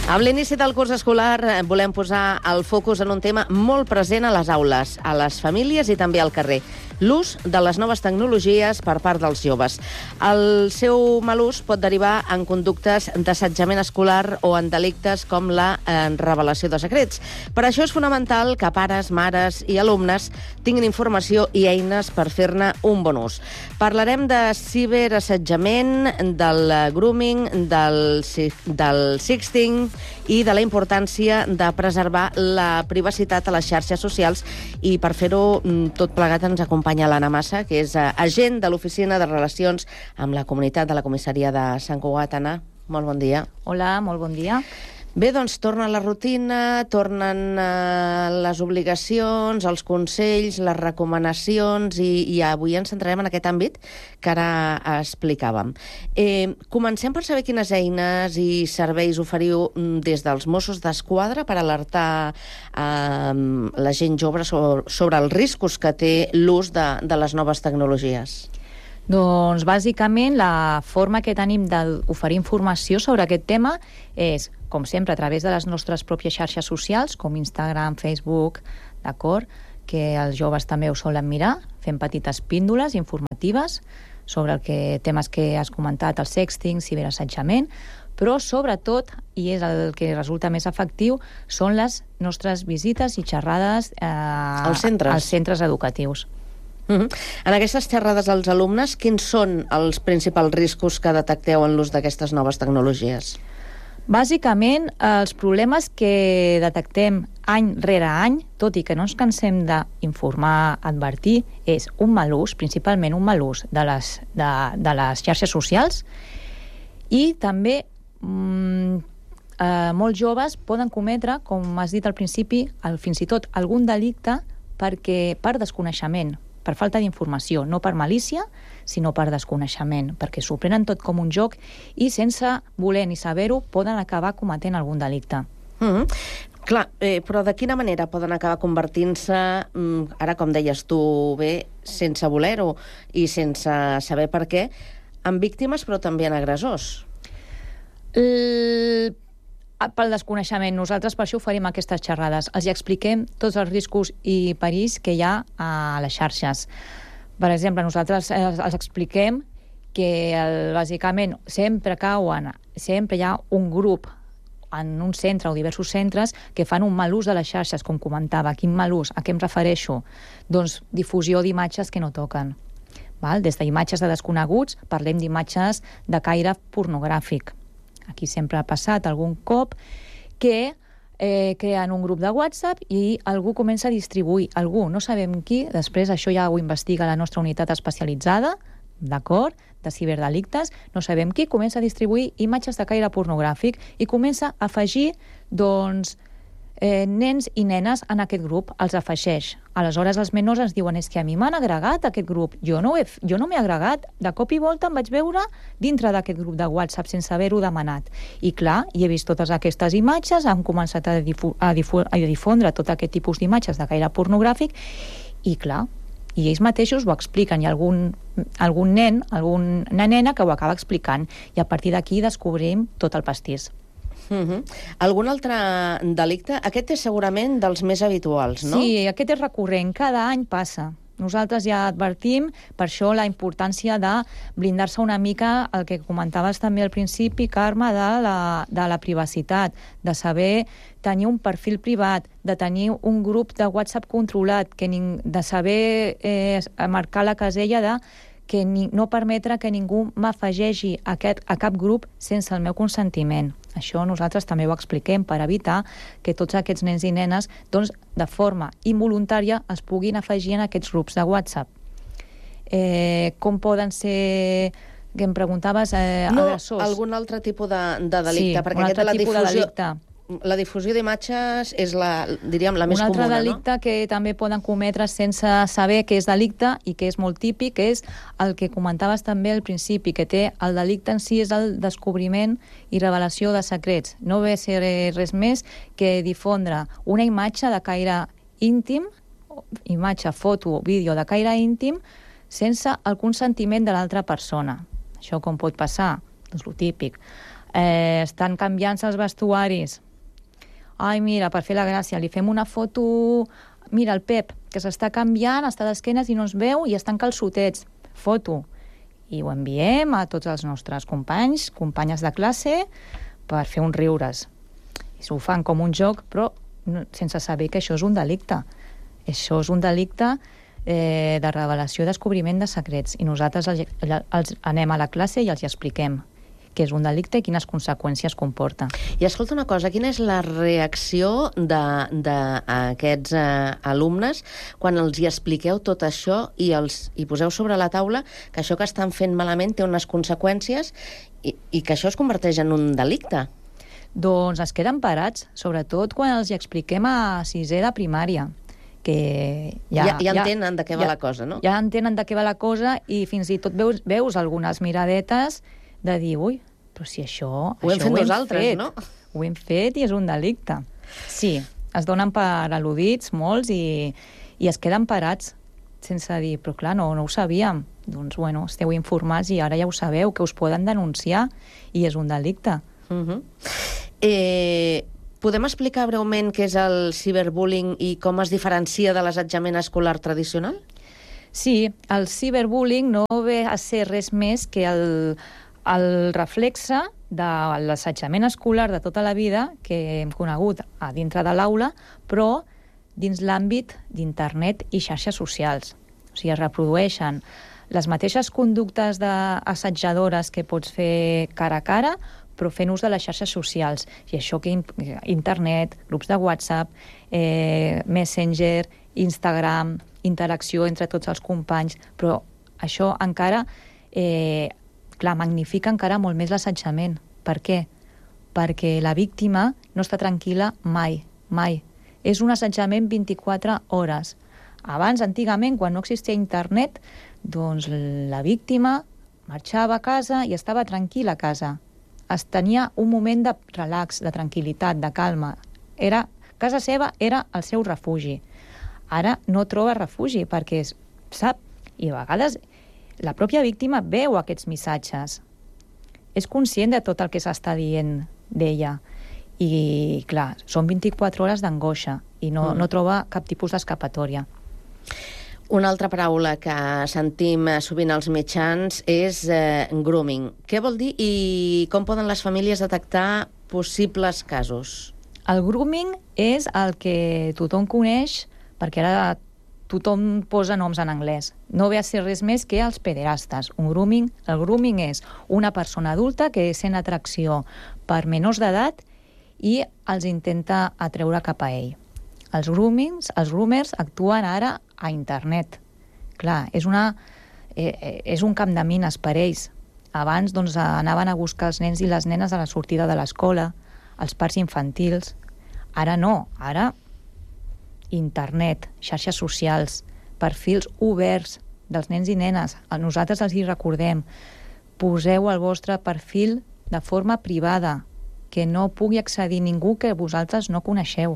Amb l'inici del curs escolar volem posar el focus en un tema molt present a les aules, a les famílies i també al carrer: l'ús de les noves tecnologies per part dels joves. El seu mal ús pot derivar en conductes d'assetjament escolar o en delictes com la revelació de secrets. Per això és fonamental que pares, mares i alumnes tinguin informació i eines per fer-ne un bon ús. Parlarem de ciberassetjament, del grooming, del sexting i de la importància de preservar la privacitat a les xarxes socials, i per fer-ho tot plegat ens acompanya l'Anna Massa, que és agent de l'Oficina de Relacions amb la Comunitat de la Comissaria de Sant Cugat. Anna, molt bon dia. Hola, molt bon dia. Bé, doncs torna la rutina, tornen les obligacions, els consells, les recomanacions, i avui ens centrarem en aquest àmbit que ara explicàvem. Comencem per saber quines eines i serveis oferiu des dels Mossos d'Esquadra per alertar la gent jove sobre els riscos que té l'ús de les noves tecnologies. Doncs, bàsicament, la forma que tenim d'oferir informació sobre aquest tema és, com sempre, a través de les nostres pròpies xarxes socials, com Instagram, Facebook, d'acord? Que els joves també ho solen mirar, fent petites píndoles informatives sobre temes que has comentat, el sexting, ciberassetjament, però sobretot, i és el que resulta més efectiu, són les nostres visites i xerrades als centres educatius. En aquestes xerrades als alumnes, quins són els principals riscos que detecteu en l'ús d'aquestes noves tecnologies? Bàsicament, els problemes que detectem any rere any, tot i que no ens cansem d'informar, advertir, és un mal ús, principalment un mal ús de les xarxes socials, i també molts joves poden cometre, com has dit al principi, fins i tot algun delicte per desconeixement, per falta d'informació, no per malícia, sinó per desconeixement, perquè s'ho prenen tot com un joc i sense voler ni saber-ho poden acabar cometent algun delicte. Clar, però de quina manera poden acabar convertint-se, ara com deies tu bé, sense voler-ho i sense saber per què, en víctimes però també en agressors? Pel desconeixement. Nosaltres per això oferim aquestes xerrades. Els expliquem tots els riscos i perills que hi ha a les xarxes. Per exemple, nosaltres els expliquem que bàsicament sempre hi ha un grup en un centre o diversos centres que fan un mal ús de les xarxes, com comentava. Quin mal ús? A què em refereixo? Doncs difusió d'imatges que no toquen. Des d'imatges de desconeguts, parlem d'imatges de caire pornogràfic. Aquí sempre ha passat algun cop que creen un grup de WhatsApp i algú comença a distribuir, no sabem qui, després això ja ho investiga la nostra unitat especialitzada, d'acord, de ciberdelictes, no sabem qui, comença a distribuir imatges de caire pornogràfic i comença a afegir, nens i nenes en aquest grup, els afegeix. Aleshores els menors ens diuen: és que a mi m'han agregat aquest grup, jo no m'he agregat, de cop i volta em vaig veure dintre d'aquest grup de WhatsApp sense haver-ho demanat. I clar, he vist totes aquestes imatges, han començat a difondre tot aquest tipus d'imatges de caire pornogràfic, i clar, i ells mateixos ho expliquen, i algun nen, alguna nena que ho acaba explicant, i a partir d'aquí descobrim tot el pastís. Algun altre delicte? Aquest és segurament dels més habituals, no? Sí, aquest és recurrent, cada any passa. Nosaltres ja advertim, per això la importància de blindar-se una mica, el que comentaves també al principi, Carme, de la privacitat, de saber tenir un perfil privat, de tenir un grup de WhatsApp controlat, de saber marcar la casella de que no permetre que ningú m'afegeixi a cap grup sense el meu consentiment. Això nosaltres també ho expliquem per evitar que tots aquests nens i nenes, de forma involuntària, es puguin afegir en aquests grups de WhatsApp. Com poden ser, que em preguntaves, agressors? No, algun altre tipus de delicte, sí, perquè aquest de la difusió d'imatges és la més comuna, no? Un altre delicte que també poden cometre sense saber que és delicte i que és molt típic és el que comentaves també al principi, que té el delicte en si és el descobriment i revelació de secrets. No ve a ser res més que difondre una imatge de caire íntim, imatge, foto, vídeo de caire íntim, sense el consentiment de l'altra persona. Això com pot passar? Doncs lo típic. Estan canviant-se els vestuaris. Ai, mira, per fer la gràcia, li fem una foto... Mira, el Pep, que s'està canviant, està d'esquenes i no es veu i estan calçotets. Foto. I ho enviem a tots els nostres companys, companyes de classe, per fer uns riures. I s'ho fan com un joc, però sense saber que això és un delicte. Això és un delicte de revelació i descobriment de secrets. I nosaltres els anem a la classe i els hi expliquem què és un delicte i quines conseqüències comporta. I escolta una cosa, quina és la reacció d'aquests alumnes quan els hi expliqueu tot això i poseu sobre la taula que això que estan fent malament té unes conseqüències i que això es converteix en un delicte? Doncs es queden parats, sobretot quan els hi expliquem a sisè de primària, que ja entenen de què va la cosa, no? Ja entenen de què va la cosa i fins i tot veus algunes miradetes de dir, ui, però si això... Ho hem fet nosaltres, no? Ho hem fet i és un delicte. Sí, es donen per al·ludits molts i es queden parats sense dir, però clar, no ho sabíem. Doncs, bueno, esteu informats i ara ja ho sabeu, que us poden denunciar i és un delicte. Podem explicar breument què és el ciberbullying i com es diferencia de l'assetjament escolar tradicional? Sí, el ciberbullying no ve a ser res més que el reflexe de l'assetjament escolar de tota la vida que hem conegut a dintre de l'aula, però dins l'àmbit d'internet i xarxes socials. O sigui, es reprodueixen les mateixes conductes assetjadores que pots fer cara a cara, però fent ús de les xarxes socials. I això que internet, grups de WhatsApp, Messenger, Instagram, interacció entre tots els companys, però això encara magnifica encara molt més l'assetjament. Per què? Perquè la víctima no està tranquil·la mai, mai. És un assetjament 24 hores. Abans, antigament, quan no existia internet, doncs la víctima marxava a casa i estava tranquil·la a casa. Es tenia un moment de relax, de tranquil·litat, de calma. Casa seva era el seu refugi. Ara no troba refugi perquè sap, i a vegades la pròpia víctima veu aquests missatges. És conscient de tot el que s'està dient d'ella. I, clar, són 24 hores d'angoixa i no troba cap tipus d'escapatòria. Una altra paraula que sentim sovint als mitjans és grooming. Què vol dir i com poden les famílies detectar possibles casos? El grooming és el que tothom coneix, perquè ara tothom posa noms en anglès. No ve a ser res més que els pederastes. El grooming és una persona adulta que sent atracció per menors d'edat i els intenta atreure cap a ell. Els groomers actuen ara a internet. Clar, és un camp de mines per ells. Abans doncs, anaven a buscar els nens i les nenes a la sortida de l'escola, als parcs infantils. Ara no, ara internet, xarxes socials, perfils oberts dels nens i nenes. A nosaltres els hi recordem, poseu el vostre perfil de forma privada, que no pugui accedir ningú que vosaltres no coneixeu.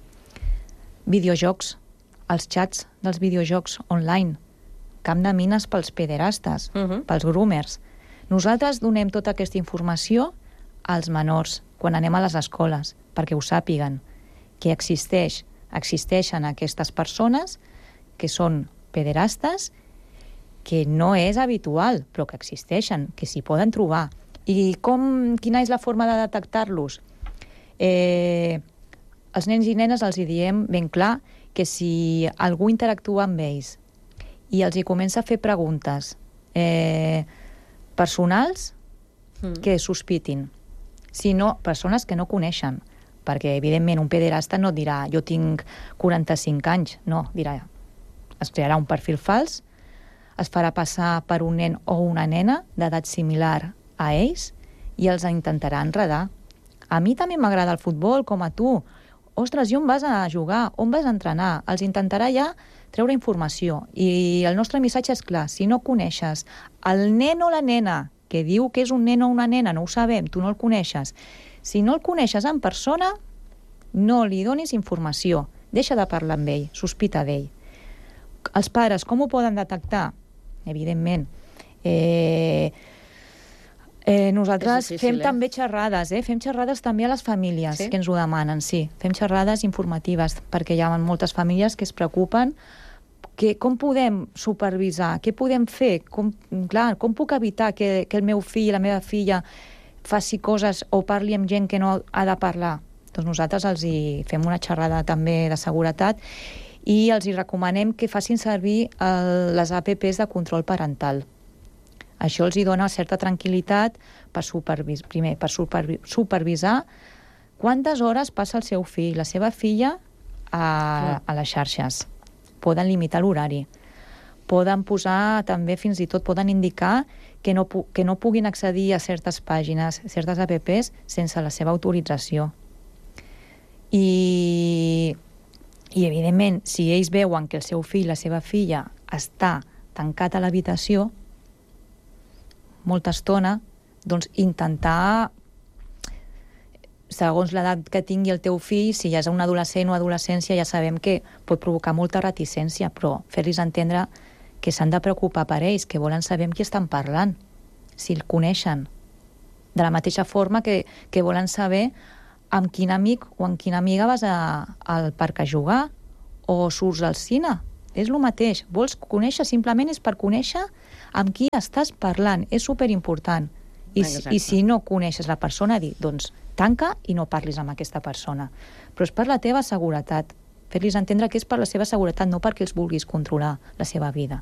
Videojocs, els xats dels videojocs online, camp de mines pels pederastes, pels groomers. Nosaltres donem tota aquesta informació als menors quan anem a les escoles, perquè ho sàpiguen, que existeixen aquestes persones que són pederastes, que no és habitual, però que existeixen, que s'hi poden trobar. I quina és la forma de detectar-los? Els nens i nenes els hi diem ben clar que si algú interactua amb ells i els hi comença a fer preguntes personals que sospitin, sinó persones que no coneixen, perquè evidentment un pederasta no dirà jo tinc 45 anys, no, dirà, es crearà un perfil fals, es farà passar per un nen o una nena d'edat similar a ells i els intentarà enredar. A mi també m'agrada el futbol, com a tu. Ostres, i on vas a jugar? On vas a entrenar? Els intentarà ja treure informació. I el nostre missatge és clar, si no coneixes el nen o la nena que diu que és un nen o una nena, no ho sabem, tu no el coneixes. Si no el coneixes en persona, no li donis informació. Deixa de parlar amb ell, sospita d'ell. Els pares, com ho poden detectar? Evidentment, Nosaltres És difícil, fem també xerrades, fem xerrades també a les famílies que ens ho demanen, sí. Fem xerrades informatives, perquè hi ha moltes famílies que es preocupen com podem supervisar, què podem fer, com puc evitar que el meu fill i la meva filla faci coses o parli amb gent que no ha de parlar. Doncs nosaltres els hi fem una xerrada també de seguretat i els hi recomanem que facin servir les apps de control parental. Això els hi dona certa tranquil·litat per supervisar quantes hores passa el seu fill, la seva filla, a les xarxes. Poden limitar l'horari. Poden posar, també fins i tot, poden indicar que no puguin accedir a certes pàgines, certes apps, sense la seva autorització. I evidentment, si ells veuen que el seu fill, la seva filla, està tancat a l'habitació molta estona, doncs intentar, segons l'edat que tingui el teu fill, si ja és un adolescent o adolescència, ja sabem que pot provocar molta reticència, però fer-los entendre que s'han de preocupar per ells, que volen saber amb qui estan parlant, si el coneixen. De la mateixa forma que volen saber amb quin amic o amb quina amiga vas al parc a jugar o surts al cine. És el mateix. Vols conèixer, simplement és per conèixer amb qui estàs parlant. És superimportant. I si no coneixes la persona, doncs tanca i no parlis amb aquesta persona. Però és per la teva seguretat. Fer-los entendre que és per la seva seguretat, no perquè els vulguis controlar la seva vida.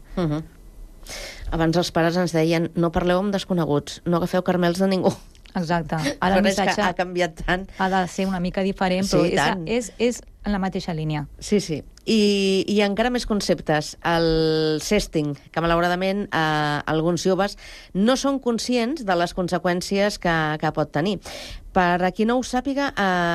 Abans els pares ens deien no parleu amb desconeguts, no agafeu caramels de ningú. Exacte. Ara el missatge ha canviat tant. Ha de ser una mica diferent, però és en la mateixa línia. Sí. I encara més conceptes. El sexting, que malauradament alguns joves no són conscients de les conseqüències que pot tenir. Per a qui no ho sàpiga,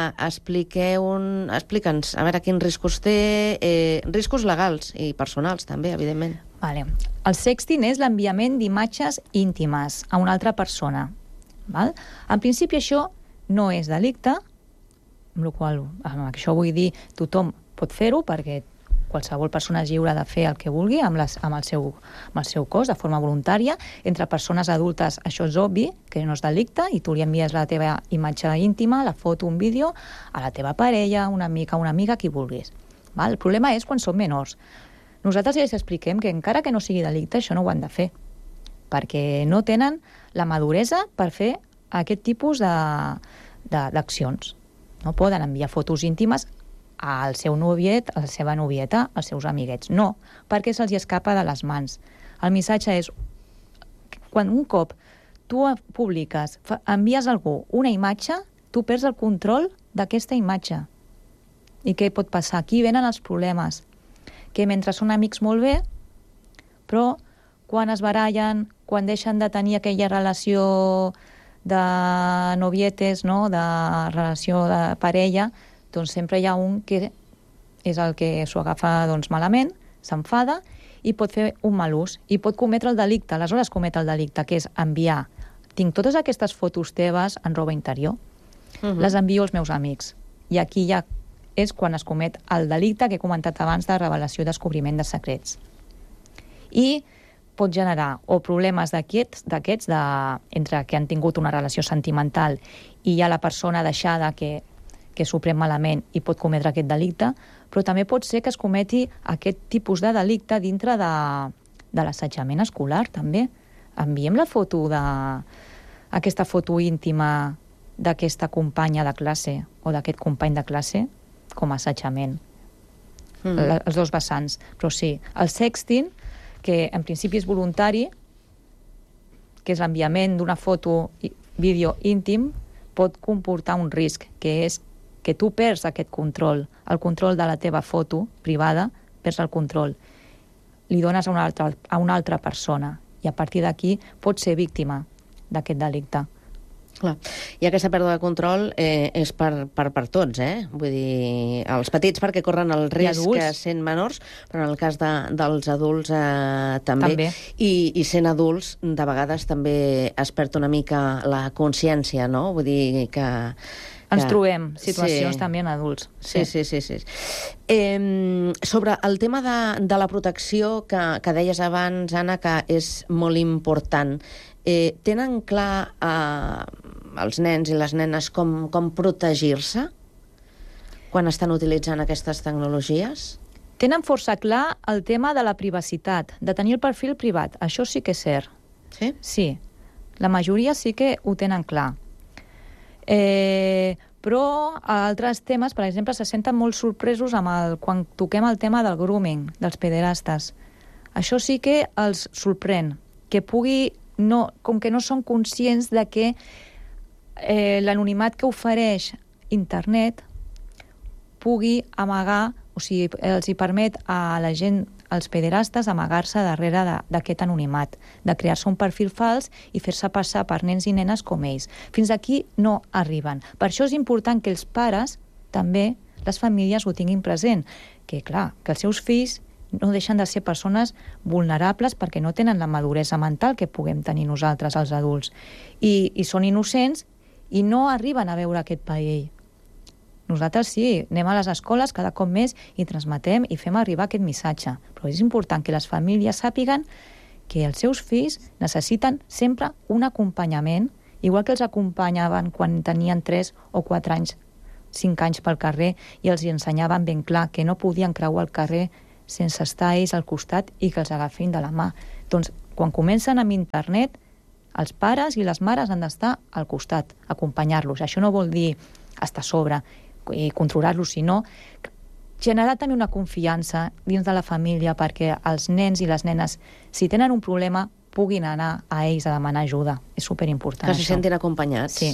explica'ns, a veure quins riscos té, riscos legals i personals també, evidentment. Vale. El sexting és l'enviament d'imatges íntimes a una altra persona. Val? En principi això no és delicte, amb la qual amb això vull dir tothom pot fer-ho perquè qualsevol persona és lliure de fer el que vulgui amb el seu cos de forma voluntària. Entre persones adultes això és obvi que no és delicte i tu li envies la teva imatge íntima, la foto, un vídeo a la teva parella, una amiga, qui vulguis. Val? El problema és quan són menors. Nosaltres ja els expliquem que encara que no sigui delicte això no ho han de fer, perquè no tenen la maduresa per fer aquest tipus d'accions. No poden enviar fotos íntimes al seu noviet, a la seva novieta, als seus amiguets. No, perquè se'ls escapa de les mans. El missatge és, quan un cop tu publiques, envies a algú una imatge, tu perds el control d'aquesta imatge. I què pot passar? Aquí venen els problemes. Que mentre són amics molt bé, però quan es barallen, quan deixen de tenir aquella relació de novietes, no? De relació de parella, doncs sempre hi ha un que és el que s'ho agafa malament, s'enfada i pot fer un mal ús i pot cometre el delicte. Aleshores comet el delicte, que és enviar. Tinc totes aquestes fotos teves en roba interior, les envio als meus amics. I aquí ja és quan es comet el delicte que he comentat abans de revelació i descobriment de secrets. I pot generar o problemes d'aquests entre que han tingut una relació sentimental i ja la persona deixada que s'ho pren malament i pot cometre aquest delicte, però també pot ser que es cometi aquest tipus de delicte dintre de l'assetjament escolar, també. Enviem la foto aquesta foto íntima d'aquesta companya de classe o d'aquest company de classe com a assetjament. Els dos vessants. Però sí, el sexting, que en principi és voluntari, que és l'enviament d'una foto i vídeo íntim, pot comportar un risc, que és que tu perds aquest control, el control de la teva foto privada, perds el control. Li dones a una altra persona i a partir d'aquí pots ser víctima d'aquest delicte. Clar. I aquesta pèrdua de control és per tots, Vull dir, els petits perquè corren el risc sent menors, però en el cas dels adults també. I sent adults, de vegades també es perd una mica la consciència, no? Vull dir que ens trobem situacions també en adults. Sí. Sobre el tema de la protecció que deies abans, Anna, que és molt important, tenen clar els nens i les nenes com protegir-se quan estan utilitzant aquestes tecnologies? Tenen força clar el tema de la privacitat, de tenir el perfil privat. Això sí que és cert. Sí? Sí. La majoria sí que ho tenen clar. Però a altres temes, per exemple, se senten molt sorpresos quan toquem el tema del grooming, dels pederastes. Això sí que els sorprèn, que com que no són conscients de que l'anonimat que ofereix internet pugui amagar, o sigui, els hi permet a la gent, als pederastes, amagar-se darrere d'aquest anonimat, de crear-se un perfil fals i fer-se passar per nens i nenes com ells. Fins aquí no arriben. Per això és important que els pares, també, les famílies ho tinguin present, que clar, que els seus fills no deixen de ser persones vulnerables perquè no tenen la maduresa mental que puguem tenir nosaltres, els adults, i són innocents i no arriben a veure aquest perill. Nosaltres sí, anem a les escoles cada cop més i transmetem i fem arribar aquest missatge. Però és important que les famílies sàpiguen que els seus fills necessiten sempre un acompanyament, igual que els acompanyaven quan tenien 3 o 4 anys, 5 anys pel carrer, i els ensenyaven ben clar que no podien creuar el carrer sense estar ells al costat i que els agafin de la mà. Doncs, quan comencen amb internet, els pares i les mares han d'estar al costat, acompanyar-los. Això no vol dir estar a sobre i controlar-los, sinó generar també una confiança dins de la família perquè els nens i les nenes, si tenen un problema, puguin anar a ells a demanar ajuda. És superimportant, que se sentin acompanyats. Sí.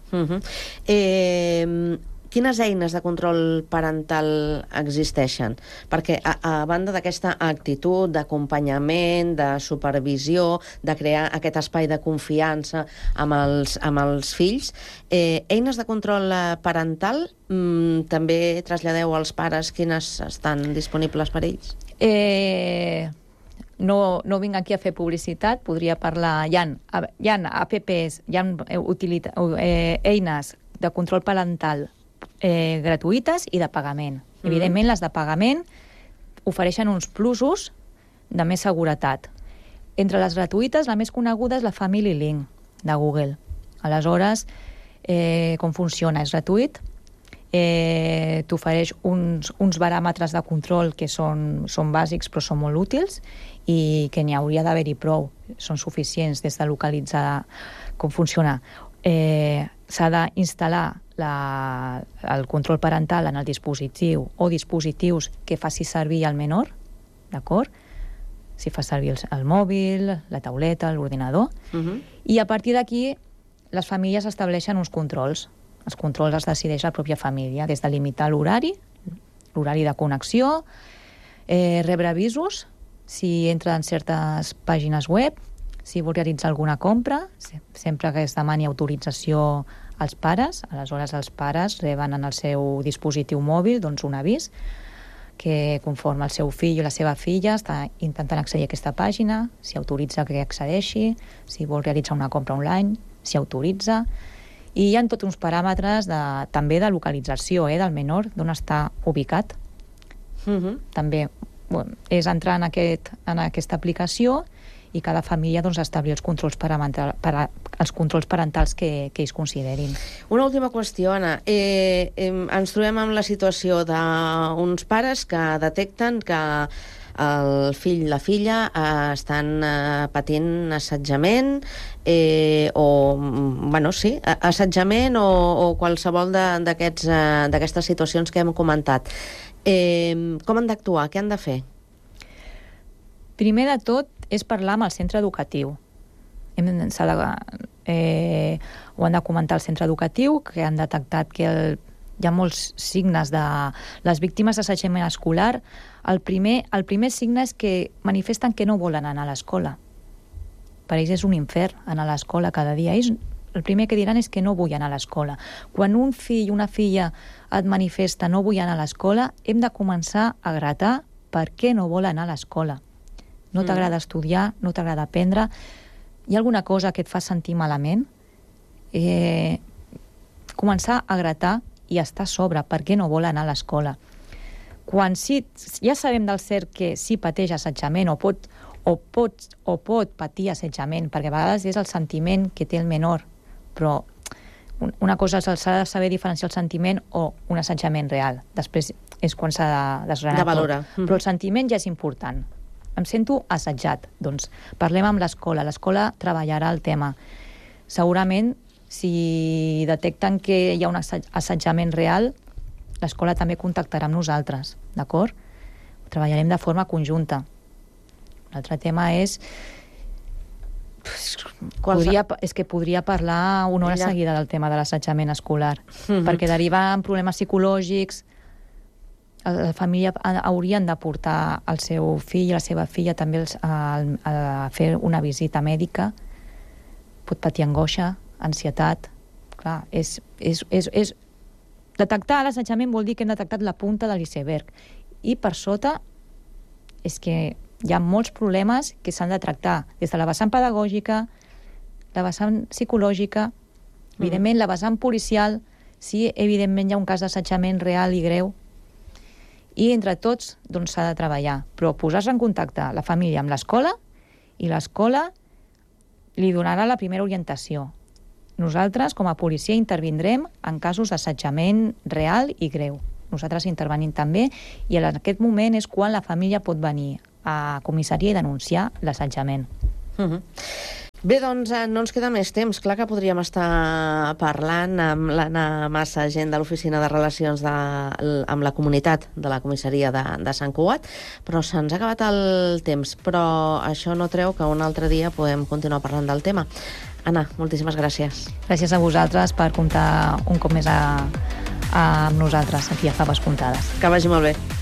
Quines eines de control parental existeixen? Perquè a banda d'aquesta actitud d'acompanyament, de supervisió, de crear aquest espai de confiança amb els fills, eines de control parental també traslladeu als pares quines estan disponibles per ells? No vinc aquí a fer publicitat, podria parlar... Hi ha apps, hi ha eines de control parental gratuïtes i de pagament. Evidentment, les de pagament ofereixen uns plusos de més seguretat. Entre les gratuïtes, la més coneguda és la Family Link de Google. Aleshores, com funciona? És gratuït, t'ofereix uns baròmetres de control que són bàsics però són molt útils i que n'hi hauria d'haver-hi prou. Són suficients des de localitzar com funciona. S'ha d'instal·lar el control parental en el dispositiu o dispositius que faci servir el menor, d'acord? Si fa servir el mòbil, la tauleta, l'ordinador. I a partir d'aquí les famílies estableixen uns controls. Els controls els decideix la pròpia família, des de limitar l'horari de connexió, rebre avisos si entra en certes pàgines web, si vol realitzar alguna compra, sempre que es demani autorització als pares, aleshores els pares reben en el seu dispositiu mòbil un avís que conforme el seu fill o la seva filla està intentant accedir a aquesta pàgina, si autoritza que accedeixi, si vol realitzar una compra online, si autoritza, i hi ha tots uns paràmetres també de localització del menor, d'on està ubicat. També és entrar en aquesta aplicació i cada família establir els controls parentals que ells considerin. Una última qüestió, Anna. Ens trobem amb la situació d'uns pares que detecten que el fill i la filla estan patint assetjament assetjament o qualsevol d'aquestes situacions que hem comentat. Com han d'actuar? Què han de fer? Primer de tot és parlar amb el centre educatiu. Ho han de comentar al centre educatiu, que han detectat que hi ha molts signes de les víctimes d'assetjament escolar. El primer signe és que manifesten que no volen anar a l'escola. Per ells és un infern anar a l'escola cada dia. Ells el primer que diran és que no vull anar a l'escola. Quan un fill o una filla et manifesta no vull anar a l'escola, hem de començar a gratar per què no vol anar a l'escola. No t'agrada estudiar, no t'agrada aprendre, hi ha alguna cosa que et fa sentir malament? Començar a gratar i estar a sobre, per què no vol anar a l'escola? Quan sí, ja sabem del cert que sí pateix assetjament o pot patir assetjament, perquè a vegades és el sentiment que té el menor, però una cosa s'ha de saber diferenciar el sentiment o un assetjament real. Després és quan s'ha de desgranar de valorar. Però el sentiment ja és important. Em sento assetjat. Doncs parlem amb l'escola. L'escola treballarà el tema. Segurament, si detecten que hi ha un assetjament real, l'escola també contactarà amb nosaltres, d'acord? Treballarem de forma conjunta. L'altre tema és... Podria parlar una hora seguida del tema de l'assetjament escolar, perquè deriva en problemes psicològics. La família haurien de portar el seu fill i la seva filla també a fer una visita mèdica. Pot patir angoixa, ansietat. Clar, detectar l'assetjament vol dir que hem detectat la punta de l'iceberg. I per sota és que hi ha molts problemes que s'han de tractar des de la vessant pedagògica, la vessant psicològica, evidentment la vessant policial, si evidentment hi ha un cas d'assetjament real i greu. I entre tots doncs, s'ha de treballar, però posar-se en contacte la família amb l'escola i l'escola li donarà la primera orientació. Nosaltres, com a policia, intervindrem en casos d'assetjament real i greu. Nosaltres intervenim també i en aquest moment és quan la família pot venir a comissaria i denunciar l'assetjament. Bé, doncs no ens queda més temps. Clar que podríem estar parlant amb l'Anna Massa, gent de l'Oficina de Relacions amb la Comunitat de la comissaria de Sant Cugat, però se'ns ha acabat el temps. Però això no treu que un altre dia podem continuar parlant del tema. Anna, moltíssimes gràcies. Gràcies a vosaltres per comptar un cop més amb nosaltres aquí a Faves Comptades. Que vagi molt bé.